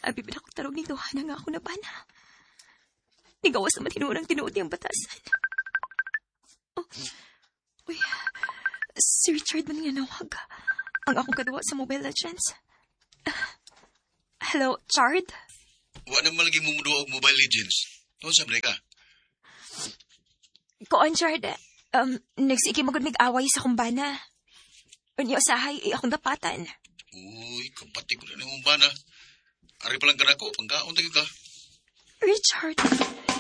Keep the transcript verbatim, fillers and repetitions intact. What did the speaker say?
Abi ba akong tarong ni Duhana nga ako na bana. Nigawas naman hinurang tinuod niyang batasan. Oh, uy, si Richard man nga nawag. Ang akong kadawa sa Mobile Legends. Uh, hello, Chard? Wa naman lagi mo mudo og Mobile Legends. Doon sa ka? Koon, Chard. Um, nagsiki magod mig-away sa kumbana. Unyo sahay, eh, akong dapatan. Uy, kapatid ko na ng umbana. Ari palang ka na ko, pangkaon tayo ka. Richard...